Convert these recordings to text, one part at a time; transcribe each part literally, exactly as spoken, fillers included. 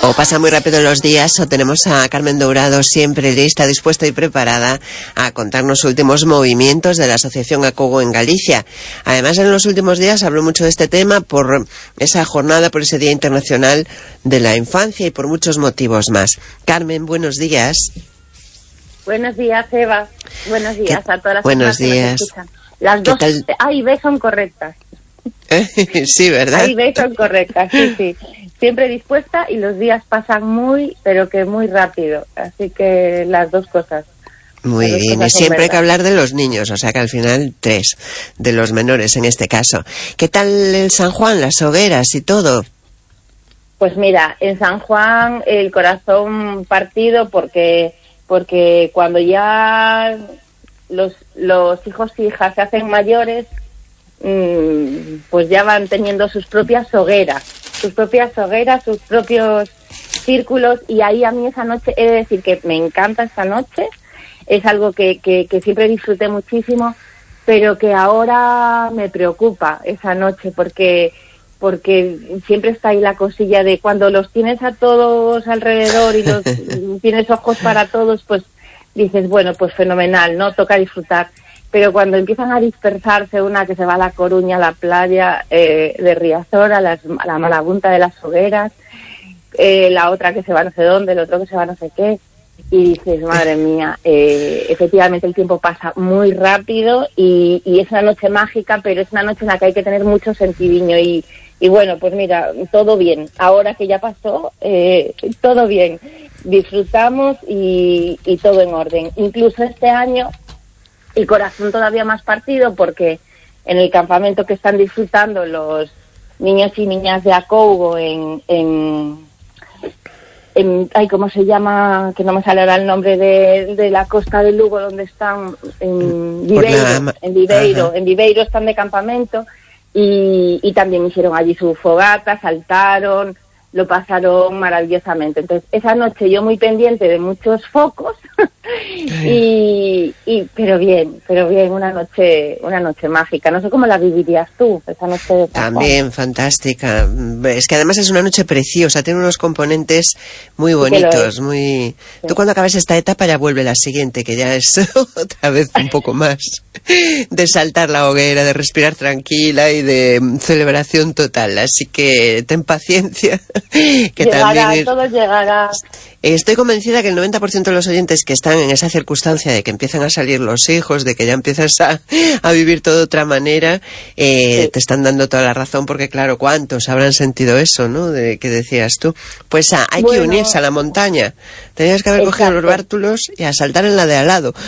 O pasan muy rápido los días, o tenemos a Carmen Dourado siempre lista, dispuesta y preparada a contarnos últimos movimientos de la Asociación Acougo en Galicia. Además, en los últimos días habló mucho de este tema por esa jornada, por ese Día Internacional de la Infancia y por muchos motivos más. Carmen, buenos días. Buenos días, Eva. Buenos días a todas las buenos personas que días. nos escuchan. Las dos A y B son correctas. Sí, ¿verdad? A y B son correctas, sí, sí. Siempre dispuesta y los días pasan muy, pero que muy rápido. Así que las dos cosas. Muy bien, y siempre hay que hablar de los niños, o sea que al final tres, de los menores en este caso. ¿Qué tal el San Juan, las hogueras y todo? Pues mira, en San Juan el corazón partido porque porque cuando ya los, los hijos e hijas se hacen mayores, mmm, pues ya van teniendo sus propias hogueras, sus propias hogueras, sus propios círculos, y ahí a mí esa noche, he de decir que me encanta esta noche, es algo que, que, que siempre disfruté muchísimo, pero que ahora me preocupa esa noche, porque porque siempre está ahí la cosilla de cuando los tienes a todos alrededor y los tienes ojos para todos, pues dices, bueno, pues fenomenal, ¿no? Toca disfrutar. Pero cuando empiezan a dispersarse, una que se va a La Coruña, a la playa eh, de Riazor, a, las, a la Marabunta de las Hogueras, eh, la otra que se va no sé dónde, el otro que se va no sé qué, y dices, madre mía, eh, efectivamente el tiempo pasa muy rápido y, y es una noche mágica, pero es una noche en la que hay que tener mucho sentidiño y, y bueno, pues mira, todo bien, ahora que ya pasó, eh, todo bien, disfrutamos y, y todo en orden. Incluso este año el corazón todavía más partido porque en el campamento que están disfrutando los niños y niñas de Acougo en... en En, ay, ¿cómo se llama? Que no me sale ahora el nombre de, de la costa de Lugo, donde están, en Viveiro, la... en Viveiro, en Viveiro están de campamento y, y también hicieron allí su fogata, saltaron, lo pasaron maravillosamente. Entonces, esa noche yo muy pendiente de muchos focos, y, y pero bien, pero bien, una noche, una noche mágica. No sé cómo la vivirías tú, esa noche de San Juan. También fantástica. Es que además es una noche preciosa, tiene unos componentes muy bonitos, muy... Sí. Tú cuando acabas esta etapa ya vuelve la siguiente, que ya es otra vez un poco más de saltar la hoguera, de respirar tranquila y de celebración total. Así que ten paciencia. Que llegará, también es... todo llegará. Estoy convencida que el noventa por ciento de los oyentes que están en esa circunstancia de que empiezan a salir los hijos, de que ya empiezas a, a vivir todo de otra manera, eh, sí. te están dando toda la razón, porque claro, ¿cuántos habrán sentido eso, no? De que decías tú. Pues ah, hay bueno, que unirse a la montaña. Tenías que haber exacto. cogido los bártulos y a saltar en la de al lado.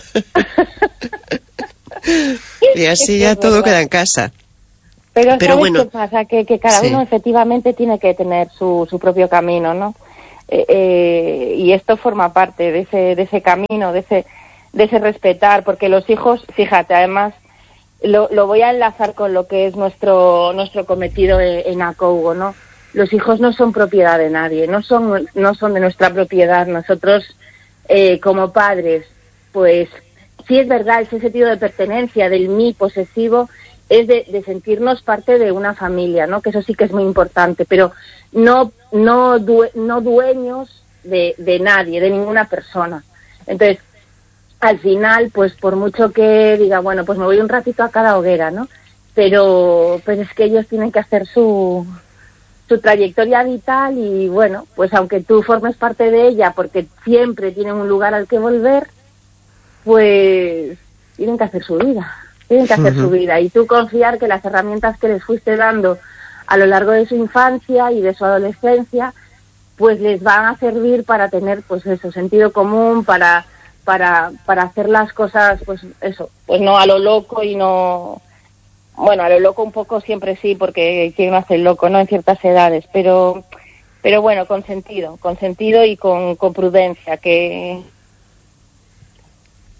Y así ya todo verdad. Queda en casa. Pero, Pero ¿sabes bueno, qué pasa? Que, que cada sí. uno efectivamente tiene que tener su, su propio camino, ¿no? Eh, eh, y esto forma parte de ese, de ese camino, de ese, de ese respetar, porque los hijos, fíjate, además, lo, lo voy a enlazar con lo que es nuestro, nuestro cometido en Acougo, ¿no? Los hijos no son propiedad de nadie, no son, no son de nuestra propiedad. Nosotros, eh, como padres, pues, sí es verdad, ese sentido de pertenencia, del mí posesivo, es de, de sentirnos parte de una familia, ¿no? Que eso sí que es muy importante, pero no no due, no dueños de, de nadie, de ninguna persona. Entonces, al final, pues por mucho que diga, bueno, pues me voy un ratito a cada hoguera, ¿no? Pero pues es que ellos tienen que hacer su su trayectoria vital y bueno, pues aunque tú formes parte de ella, porque siempre tienen un lugar al que volver, pues tienen que hacer su vida. Tienen que hacer uh-huh. su vida y tú confiar que las herramientas que les fuiste dando a lo largo de su infancia y de su adolescencia pues les van a servir para tener pues eso, sentido común, para para para hacer las cosas pues eso, pues no a lo loco y no, bueno, a lo loco un poco siempre sí, porque quién no hace el loco, ¿no? En ciertas edades, pero pero bueno, con sentido, con sentido y con, con prudencia, que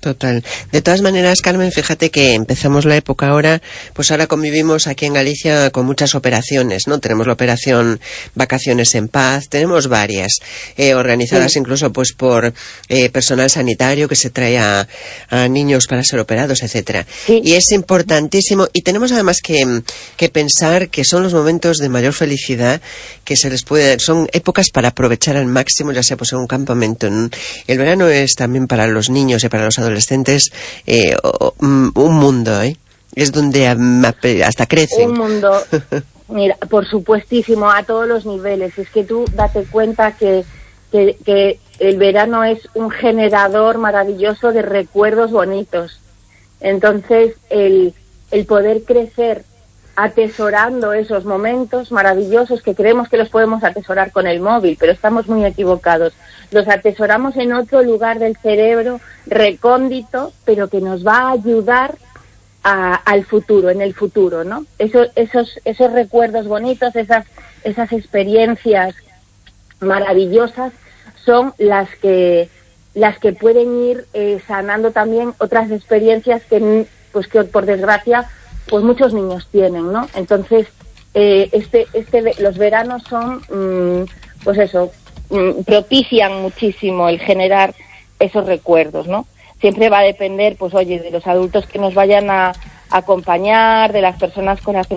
Total. De todas maneras, Carmen, fíjate que empezamos la época ahora, pues ahora convivimos aquí en Galicia con muchas operaciones, ¿no? Tenemos la operación Vacaciones en Paz, tenemos varias, eh, organizadas sí. incluso pues por eh, personal sanitario que se trae a, a niños para ser operados, etcétera. Sí. Y es importantísimo, y tenemos además que, que pensar que son los momentos de mayor felicidad que se les puede dar, son épocas para aprovechar al máximo, ya sea pues en un campamento. En, el verano es también para los niños y para los adolescentes adolescentes eh, un mundo, ¿eh? Es donde hasta crecen. Un mundo, mira, por supuestísimo, a todos los niveles. Es que tú date cuenta que, que, que el verano es un generador maravilloso de recuerdos bonitos. Entonces, el, el poder crecer atesorando esos momentos maravillosos que creemos que los podemos atesorar con el móvil, pero estamos muy equivocados. Los atesoramos en otro lugar del cerebro, recóndito, pero que nos va a ayudar a, al futuro, en el futuro, ¿no? Eso, esos, esos recuerdos bonitos, esas, esas experiencias maravillosas son las que, las que pueden ir eh, sanando también otras experiencias que, pues que por desgracia, pues muchos niños tienen, ¿no? Entonces, eh, este, este, los veranos son, mmm, pues eso, mmm, propician muchísimo el generar esos recuerdos, ¿no? Siempre va a depender, pues oye, de los adultos que nos vayan a, a acompañar, de las personas con las que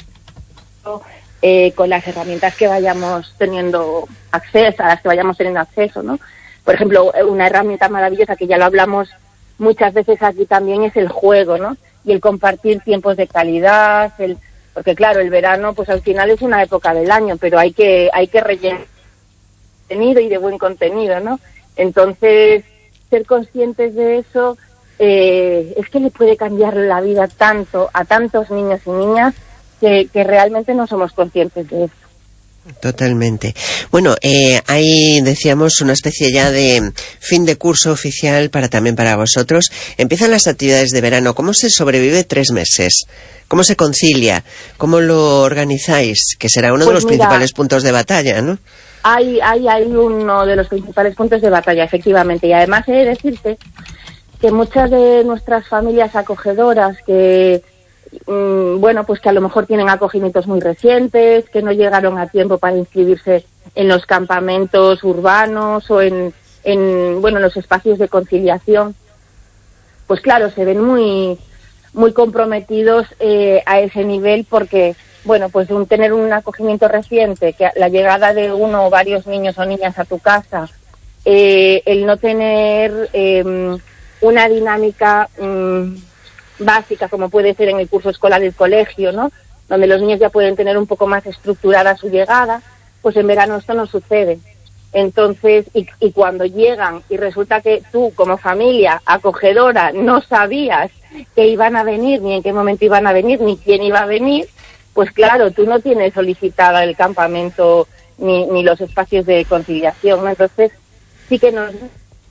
eh, con las herramientas que vayamos teniendo acceso, a las que vayamos teniendo acceso, ¿no? Por ejemplo, una herramienta maravillosa que ya lo hablamos muchas veces aquí también es el juego, ¿no? Y el compartir tiempos de calidad, el, porque claro, el verano pues al final es una época del año, pero hay que hay que rellenar contenido y de buen contenido, ¿no? Entonces, ser conscientes de eso eh, es que le puede cambiar la vida tanto a tantos niños y niñas que, que realmente no somos conscientes de eso. Totalmente. Bueno, eh, hay, decíamos, una especie ya de fin de curso oficial para también para vosotros. Empiezan las actividades de verano. ¿Cómo se sobrevive tres meses? ¿Cómo se concilia? ¿Cómo lo organizáis? Que será uno pues de los mira, principales puntos de batalla, ¿no? Hay, hay, hay uno de los principales puntos de batalla, efectivamente. Y además he de decirte que muchas de nuestras familias acogedoras que bueno, pues que a lo mejor tienen acogimientos muy recientes, que no llegaron a tiempo para inscribirse en los campamentos urbanos o en, en bueno, en los espacios de conciliación, pues claro, se ven muy muy comprometidos eh, a ese nivel porque, bueno, pues un, tener un acogimiento reciente, que la llegada de uno o varios niños o niñas a tu casa, eh, el no tener eh, una dinámica mmm, básica como puede ser en el curso escolar del colegio, ¿no? Donde los niños ya pueden tener un poco más estructurada su llegada, pues en verano esto no sucede. Entonces, y, y cuando llegan y resulta que tú como familia acogedora no sabías que iban a venir, ni en qué momento iban a venir, ni quién iba a venir, pues claro, tú no tienes solicitada el campamento ni, ni los espacios de conciliación, ¿no? Entonces, sí que nos...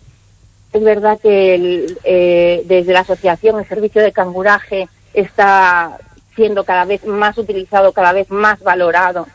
Es verdad que el, eh, desde la asociación el servicio de canguraje está siendo cada vez más utilizado, cada vez más valorado,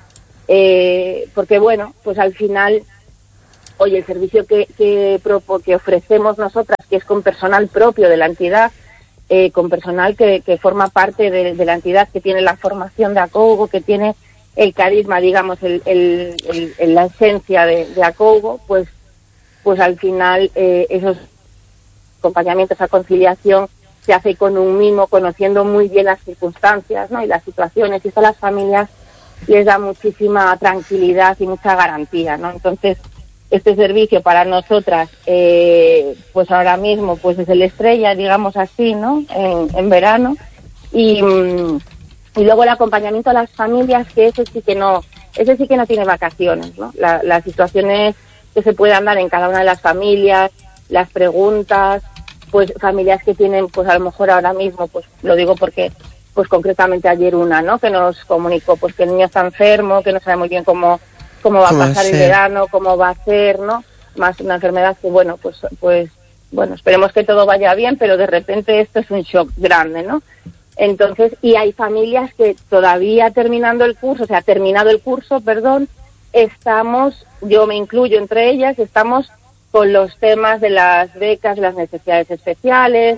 eh, porque bueno, pues al final, oye, el servicio que, que, que ofrecemos nosotras, que es con personal propio de la entidad, eh, con personal que, que forma parte de, de la entidad, que tiene la formación de Acougo, que tiene el carisma, digamos, el, el, el, el la esencia de, de Acougo, pues pues al final eh, esos acompañamientos a conciliación se hace con un mimo, conociendo muy bien las circunstancias, ¿no? Y las situaciones, y eso a las familias les da muchísima tranquilidad y mucha garantía, ¿no? Entonces, este servicio para nosotras, eh, pues ahora mismo, pues es el estrella, digamos así, ¿no? En, en verano. Y, y luego el acompañamiento a las familias, que ese sí que no, ese sí que no tiene vacaciones, ¿no? La, las situaciones que se puedan dar en cada una de las familias, las preguntas, pues familias que tienen, pues a lo mejor ahora mismo, pues lo digo porque, pues concretamente ayer una, ¿no? Que nos comunicó, pues que el niño está enfermo, que no sabe muy bien cómo, cómo va a pasar el verano, cómo va a ser, ¿no? Más una enfermedad que, bueno, pues, pues, bueno, esperemos que todo vaya bien, pero de repente esto es un shock grande, ¿no? Entonces, y hay familias que todavía terminando el curso, o sea, terminado el curso, perdón, estamos, yo me incluyo entre ellas, estamos con los temas de las becas, las necesidades especiales,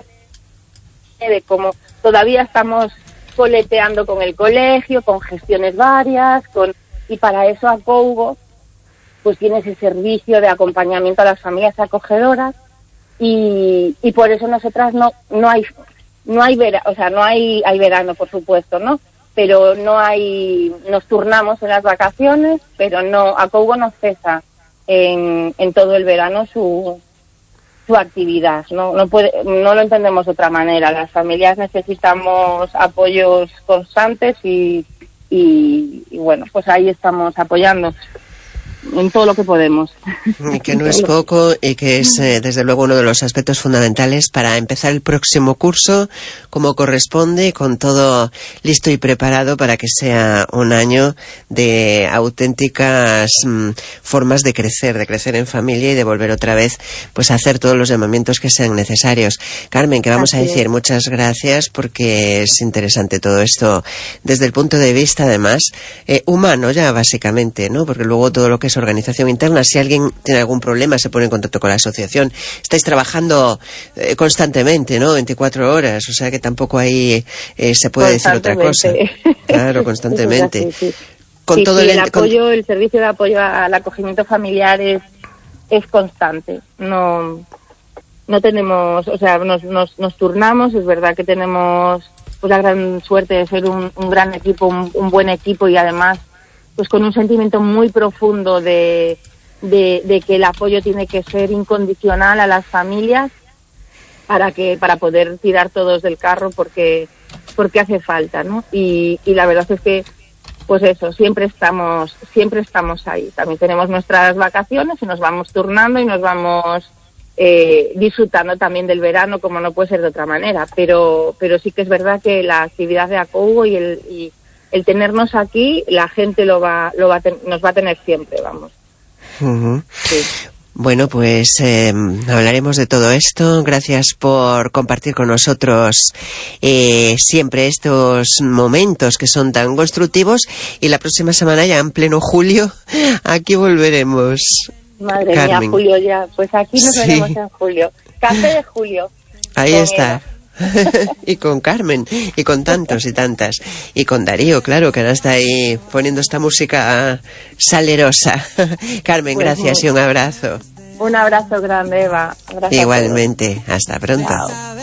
de cómo todavía estamos coleteando con el colegio, con gestiones varias, con y para eso Acougo pues tiene ese servicio de acompañamiento a las familias acogedoras y, y por eso nosotras no no hay no hay vera, o sea, no hay hay verano, por supuesto, ¿no? Pero no hay, nos turnamos en las vacaciones, pero no, Acougo no cesa en, en todo el verano su su actividad, no no puede, no lo entendemos de otra manera. Las familias necesitamos apoyos constantes y, y, y bueno, pues ahí estamos apoyando en todo lo que podemos. Y que no es poco y que es eh, desde luego uno de los aspectos fundamentales para empezar el próximo curso como corresponde, con todo listo y preparado para que sea un año de auténticas mm, formas de crecer, de crecer en familia y de volver otra vez pues a hacer todos los llamamientos que sean necesarios. Carmen, que vamos Así a decir es. muchas gracias porque es interesante todo esto desde el punto de vista además eh, humano ya básicamente, ¿no? Porque luego todo lo que es organización interna, si alguien tiene algún problema se pone en contacto con la asociación. Estáis trabajando eh, constantemente, ¿no? veinticuatro horas, o sea que tampoco ahí eh, se puede decir otra cosa. Claro, constantemente. Sí, sí. Con sí, todo sí, el, el apoyo, con... el servicio de apoyo al acogimiento familiar es, es constante. No no tenemos, o sea, nos, nos, nos turnamos, es verdad que tenemos pues la gran suerte de ser un, un gran equipo, un, un buen equipo y además pues con un sentimiento muy profundo de, de, de que el apoyo tiene que ser incondicional a las familias para que para poder tirar todos del carro porque porque hace falta, ¿no? Y, y la verdad es que pues eso, siempre estamos siempre estamos ahí. También tenemos nuestras vacaciones y nos vamos turnando y nos vamos eh, disfrutando también del verano, como no puede ser de otra manera, pero pero sí que es verdad que la actividad de Acougo y el y el tenernos aquí, la gente lo va, lo va a ten, nos va a tener siempre, vamos. Uh-huh. Sí. Bueno, pues eh, hablaremos de todo esto. Gracias por compartir con nosotros eh, siempre estos momentos que son tan constructivos. Y la próxima semana, ya en pleno julio, aquí volveremos. Madre Carmen. mía, julio ya. Pues aquí nos Sí. veremos en julio. Café de julio. Ahí está. Eva. Y con Carmen, y con tantos y tantas, y con Darío, claro, que ahora está ahí poniendo esta música salerosa. Carmen, Pues gracias muy... y un abrazo. Un abrazo grande, Eva. Gracias. Igualmente, hasta pronto. Chao.